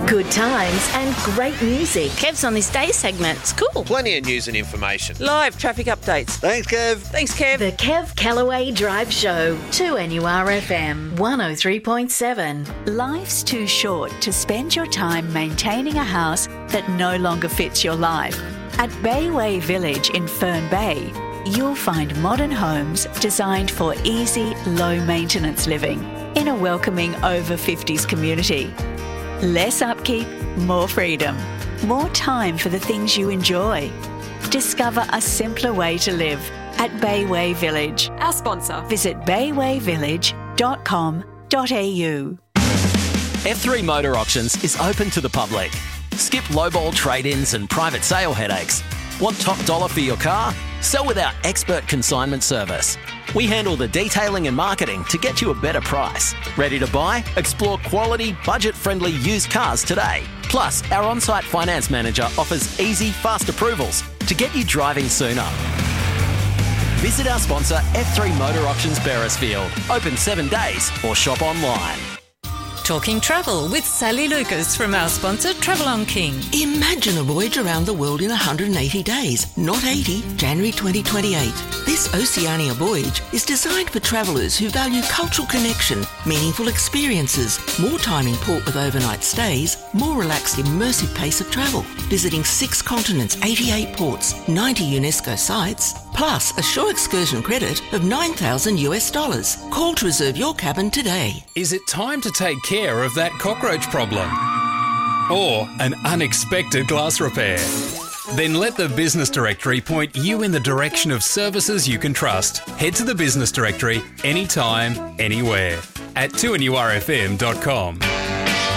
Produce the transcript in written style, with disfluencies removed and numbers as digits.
Good times and great music. Kev's on this day segment. It's cool. Plenty of news and information. Live traffic updates. Thanks, Kev. Thanks, Kev. The Kev Callaway Drive Show, 2NURFM 103.7. Life's too short to spend your time maintaining a house that no longer fits your life. At Bayway Village in Fern Bay, you'll find modern homes designed for easy, low-maintenance living in a welcoming over-50s community. Less upkeep, more freedom, more time for the things you enjoy. Discover a simpler way to live at Bayway Village. Our sponsor. Visit baywayvillage.com.au. F3 Motor Auctions is open to the public. Skip lowball trade-ins and private sale headaches. Want top dollar for your car? Sell with our expert consignment service. We handle the detailing and marketing to get you a better price. Ready to buy? Explore quality, budget-friendly used cars today. Plus, our on-site finance manager offers easy, fast approvals to get you driving sooner. Visit our sponsor F3 Motor Auctions Beresfield. Open 7 days or shop online. Talking travel with Sally Lucas from our sponsor Travel on King. Imagine a voyage around the world in 180 days, not 80, January 2028. This Oceania voyage is designed for travellers who value cultural connection, meaningful experiences, more time in port with overnight stays, more relaxed immersive pace of travel, visiting 6 continents, 88 ports, 90 UNESCO sites, plus a shore excursion credit of $9,000. Call to reserve your cabin today. Is it time to take care of that cockroach problem? Or an unexpected glass repair? Then let the Business Directory point you in the direction of services you can trust. Head to the Business Directory anytime, anywhere at 2NURFM.com.